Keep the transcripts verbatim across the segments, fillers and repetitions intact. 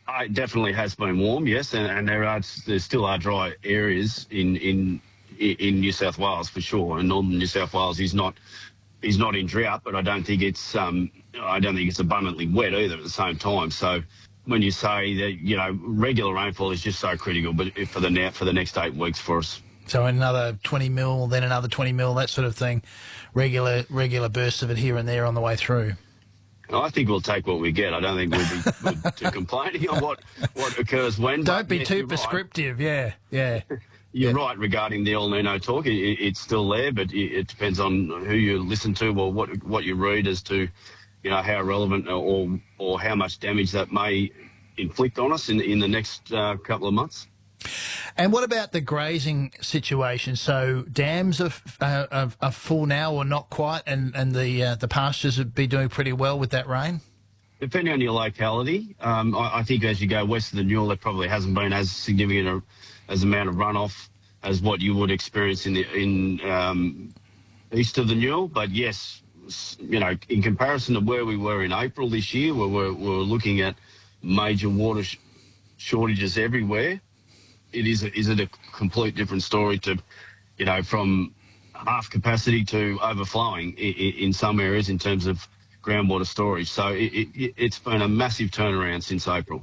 Uh, It definitely has been warm, yes, and, and there are there still are dry areas in in in New South Wales for sure. And northern New South Wales is not is not in drought, but I don't think it's um I don't think it's abundantly wet either at the same time. So when you say that, you know, regular rainfall is just so critical, but for the now for the next eight weeks for us. So another twenty mil, then another twenty mil, that sort of thing, regular regular bursts of it here and there on the way through. I think we'll take what we get. I don't think we'll be we'll too complaining on what, what occurs when. Don't be yes, too you're prescriptive, right. yeah, yeah. You're yeah. right regarding the El Nino talk. It, it's still there, but it, it depends on who you listen to or what what you read as to, you know, how relevant or or how much damage that may inflict on us in in the next uh, couple of months. And what about the grazing situation? So dams are, uh, are, are full now or not quite, and, and the uh, the pastures would be doing pretty well with that rain? Depending on your locality, um, I, I think as you go west of the Newell, there probably hasn't been as significant a, as amount of runoff as what you would experience in the in um, east of the Newell. But yes, you know, in comparison to where we were in April this year, where we're, we're looking at major water sh shortages everywhere, it is a, is it a complete different story to, you know, from half capacity to overflowing in, in some areas in terms of groundwater storage. So it, it, it's been a massive turnaround since April.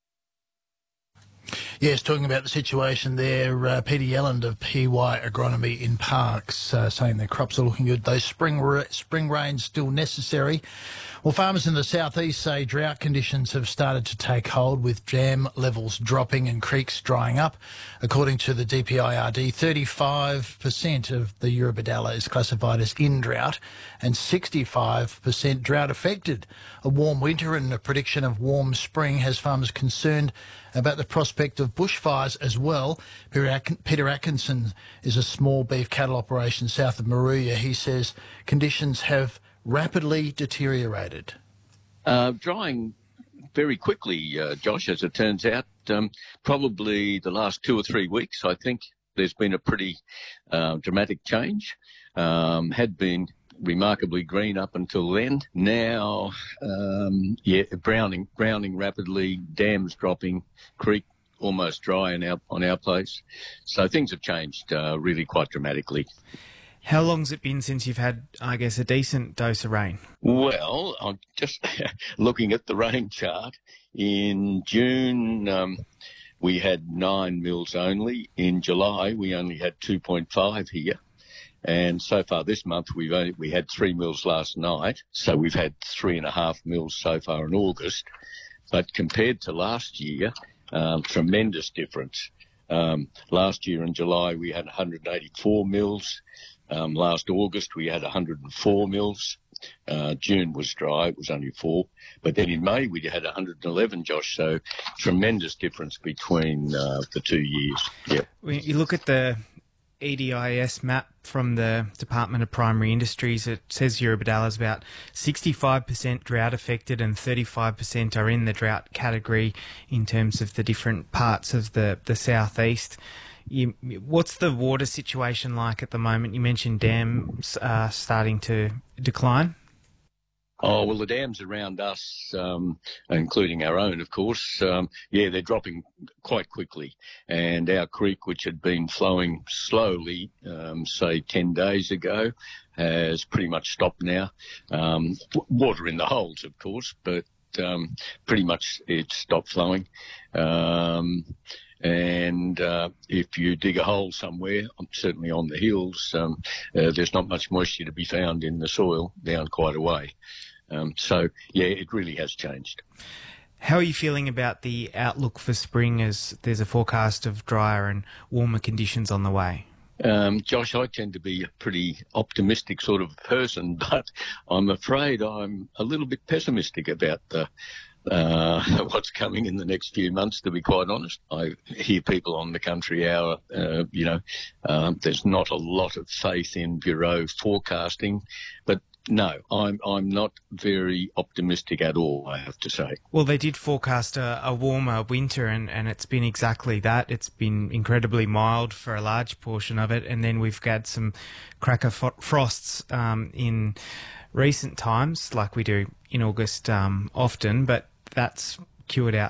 Yes, talking about the situation there, uh, Peter Yelland of P Y Agronomy in Parkes uh, saying their crops are looking good. Those spring ra spring rains still necessary. Well, farmers in the southeast say drought conditions have started to take hold with dam levels dropping and creeks drying up. According to the D P I R D, thirty-five percent of the Eurobodalla is classified as in drought and sixty-five percent drought affected. A warm winter and a prediction of warm spring has farmers concerned about the prospect of bushfires as well. Peter Atkinson is a small beef cattle operation south of Moruya. He says conditions have rapidly deteriorated. Uh, drying very quickly, uh, Josh, as it turns out. Um, probably the last two or three weeks, I think there's been a pretty uh, dramatic change. Um, had been remarkably green up until then. Now, um, yeah, browning, browning rapidly, dams dropping, creek almost dry in our, on our place. So things have changed uh, really quite dramatically. How long's it been since you've had, I guess, a decent dose of rain? Well, I'm just looking at the rain chart. In June, um, we had nine mils only. In July, we only had two point five here. And so far this month, we've only, we had three mils last night. So we've had three and a half mils so far in August. But compared to last year, um, tremendous difference. Um, last year in July, we had one hundred eighty-four mils. Um, last August, we had one hundred four mils. Uh, June was dry, it was only four. But then in May, we had one hundred eleven, Josh. So tremendous difference between uh, the two years. Yep. When you look at the E D I S map from the Department of Primary Industries, it says Eurobodalla is about sixty-five percent drought affected and thirty-five percent are in the drought category in terms of the different parts of the, the southeast. You, what's the water situation like at the moment? You mentioned dams uh, starting to decline. Oh, well, the dams around us, um, including our own, of course, um, yeah, they're dropping quite quickly. And our creek, which had been flowing slowly, um, say ten days ago, has pretty much stopped now. Um, water in the holes, of course, but um, pretty much it's stopped flowing. Um, And uh, if you dig a hole somewhere, certainly on the hills, um, uh, there's not much moisture to be found in the soil down quite a way. Um, so, yeah, it really has changed. How are you feeling about the outlook for spring as there's a forecast of drier and warmer conditions on the way? Um, Josh, I tend to be a pretty optimistic sort of person, but I'm afraid I'm a little bit pessimistic about the Uh, what's coming in the next few months, to be quite honest. I hear people on the Country Hour, uh, you know, um, there's not a lot of faith in Bureau forecasting, but no, I'm I'm not very optimistic at all, I have to say. Well, they did forecast a, a warmer winter, and, and it's been exactly that. It's been incredibly mild for a large portion of it, and then we've had some cracker frosts um, in recent times, like we do in August um, often, but that's cured out